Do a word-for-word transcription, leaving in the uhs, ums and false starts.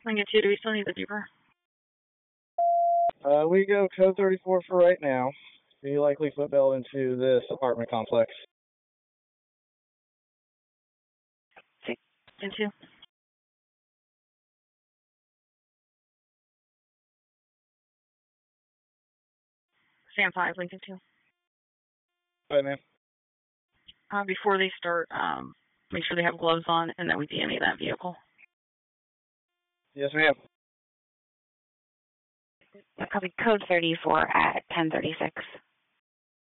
Lincoln two, do we still need the beeper? Uh, we go code thirty-four for right now. Be likely footbell into this apartment complex. Lincoln two. Sam five, Lincoln two. Right, ma'am. Uh, before they start, um, make sure they have gloves on and that we D N A that vehicle. Yes, ma'am. Copy code thirty-four at ten thirty-six.